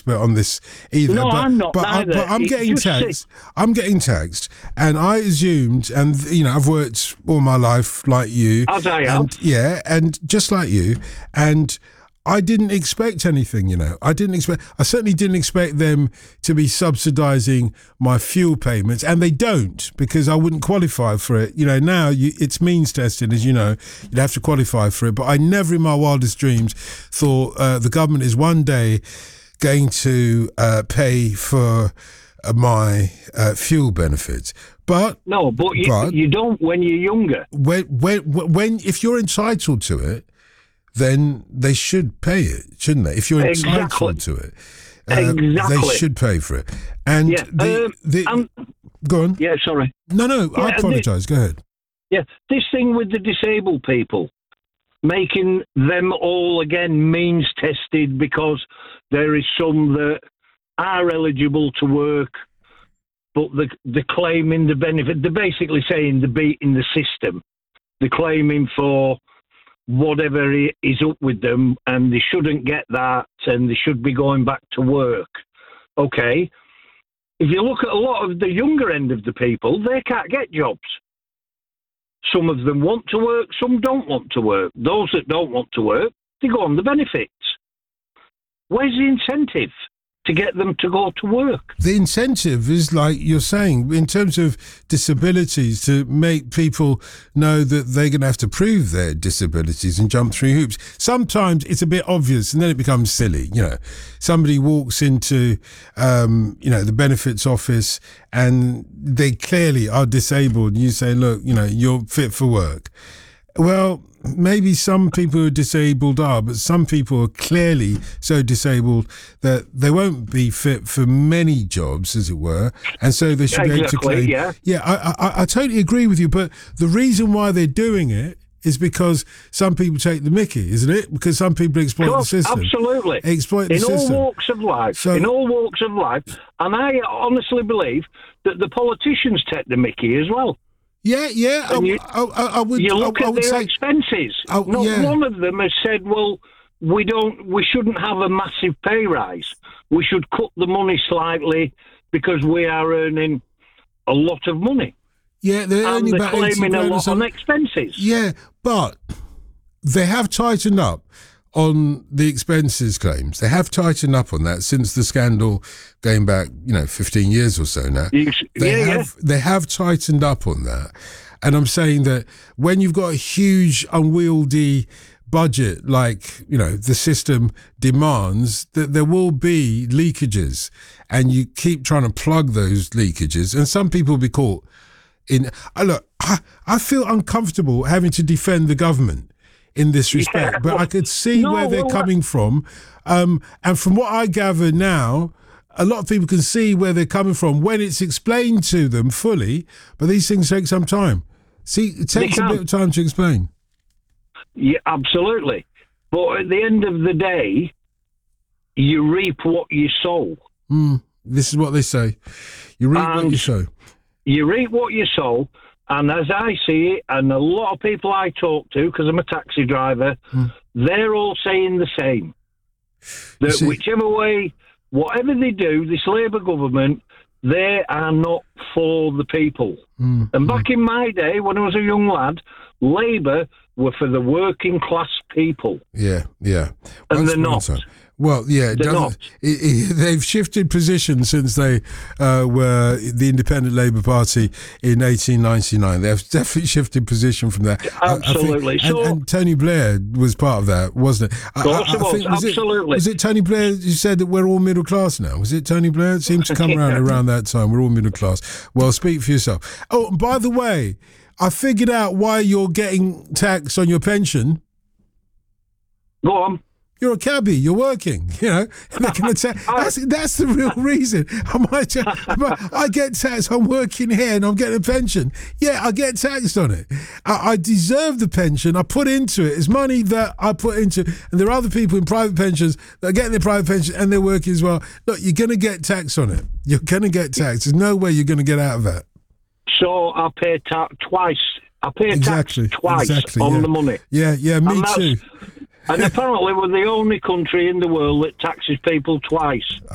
expert on this either. No, I'm not but either. I'm getting taxed. I'm getting taxed, and I assumed, and I've worked all my life like you, as I have. And just like you, and I didn't expect anything, I certainly didn't expect them to be subsidising my fuel payments, and they don't, because I wouldn't qualify for it. Now it's means tested, as you know, you'd have to qualify for it. But I never in my wildest dreams thought the government is one day going to pay for my fuel benefits. But you don't when you're younger. When if you're entitled to it, then they should pay it, shouldn't they? If you're entitled to it, they should pay for it. And go on. Yeah, sorry. No, I apologise. Go ahead. Yeah, this thing with the disabled people, making them all again means tested because there is some that are eligible to work, but they're claiming the benefit. They're basically saying they're beating the system. They're claiming for whatever is up with them, and they shouldn't get that, and they should be going back to work. Okay. If you look at a lot of the younger end of the people, they can't get jobs. Some of them want to work, some don't want to work. Those that don't want to work, they go on the benefits. Where's the incentive to get them to go to work? The incentive is, like you're saying, in terms of disabilities, to make people know that they're going to have to prove their disabilities and jump through hoops. Sometimes it's a bit obvious and then it becomes silly. Somebody walks into, the benefits office and they clearly are disabled. And you say, look, you're fit for work. Well, maybe some people who are disabled are, but some people are clearly so disabled that they won't be fit for many jobs, as it were, and so they should be able to claim. I totally agree with you, but the reason why they're doing it is because some people take the mickey, isn't it? Because some people exploit the system. Absolutely. Exploit the system. In all walks of life. And I honestly believe that the politicians take the mickey as well. Yeah. I would. You look I at would their say, expenses. Not one of them has said, "Well, we shouldn't have a massive pay rise. We should cut the money slightly because we are earning a lot of money." Yeah, they're earning about claiming a lot on expenses. Yeah, but they have tightened up on the expenses claims. They have tightened up on that since the scandal going back, 15 years or so now. They have tightened up on that. And I'm saying that when you've got a huge, unwieldy budget like, the system demands, that there will be leakages, and you keep trying to plug those leakages, and some people will be caught in... Look, I feel uncomfortable having to defend the government in this respect, but I could see where they're coming from. And from what I gather now, a lot of people can see where they're coming from when it's explained to them fully, but these things take some time. See, it takes a bit of time to explain. Yeah, absolutely. But at the end of the day, you reap what you sow. This is what they say. You reap what you sow. You reap what you sow. And as I see it, and a lot of people I talk to, because I'm a taxi driver, they're all saying the same. That whichever way, whatever they do, this Labour government, they are not for the people. And back in my day, when I was a young lad, Labour were for the working class people. Yeah. And they're not. Well, yeah, they've shifted position since they were the Independent Labour Party in 1899. They've definitely shifted position from that. Absolutely. I think, and Tony Blair was part of that, wasn't it? Absolutely. Was it Tony Blair who said that we're all middle class now? Was it Tony Blair? It seemed to come around that time. We're all middle class. Well, speak for yourself. Oh, and by the way, I figured out why you're getting taxed on your pension. Go on. You're a cabbie. You're working. That's the real reason. I get taxed. I'm working here and I'm getting a pension. Yeah, I get taxed on it. I deserve the pension. I put into it. It's money that I put into. And there are other people in private pensions that are getting their private pension and they're working as well. Look, you're going to get taxed on it. You're going to get taxed. There's no way you're going to get out of that. So I pay tax twice. I pay tax twice on the money. Yeah, me too. And apparently we're the only country in the world that taxes people twice.